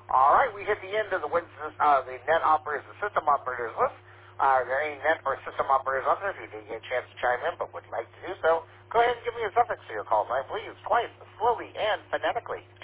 All right, we hit the end of the net operators and system operators list. Are there any net or system operators out there? If you did get a chance to chime in but would like to do so, go ahead and give me a suffix for your call sign, please, twice, slowly and phonetically.